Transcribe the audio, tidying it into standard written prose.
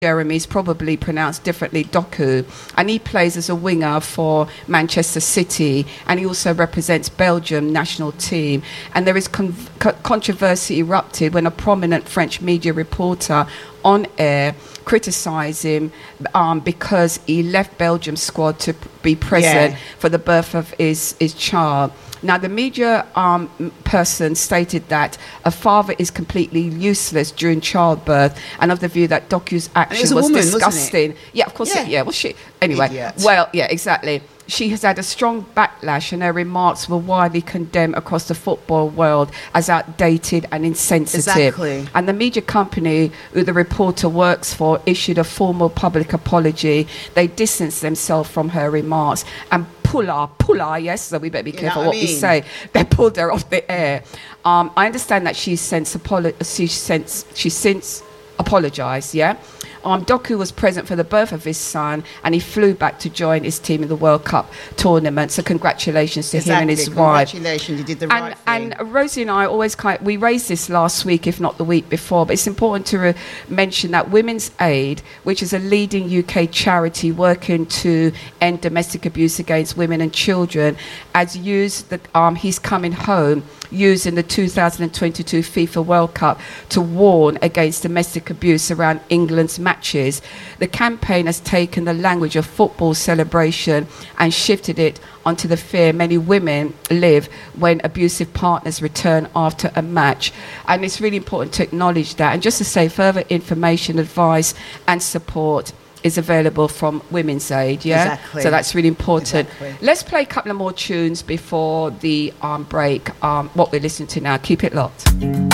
Jeremy is probably pronounced differently, Doku, and he plays as a winger for Manchester City, and he also represents Belgium national team. And there is controversy erupted when a prominent French media reporter on air criticised him because he left Belgium's squad to be present for the birth of his child. Now, the media person stated that a father is completely useless during childbirth, and of the view that Doku's action was woman, disgusting. Yeah, of course. Yeah, well, she anyway. Idiot. Well, yeah, exactly. She has had a strong backlash, and her remarks were widely condemned across the football world as outdated and insensitive. Exactly. And the media company who the reporter works for issued a formal public apology. They distanced themselves from her remarks and pull her, yes, so we better be careful what we say. They pulled her off the air. I understand that she's since apologised, yeah? Doku was present for the birth of his son, and he flew back to join his team in the World Cup tournament. So congratulations to him and his wife. Congratulations, you did the right thing. And Rosie and I always we raised this last week, if not the week before, but it's important to mention that Women's Aid, which is a leading UK charity working to end domestic abuse against women and children, has used He's Coming Home, using the 2022 FIFA World Cup to warn against domestic abuse around England's matches. The campaign has taken the language of football celebration and shifted it onto the fear many women live when abusive partners return after a match. And it's really important to acknowledge that. And just to say, further information, advice and support is available from Women's Aid, yeah? Exactly. So that's really important. Exactly. Let's play a couple of more tunes before the break. What we're listening to now. Keep it locked.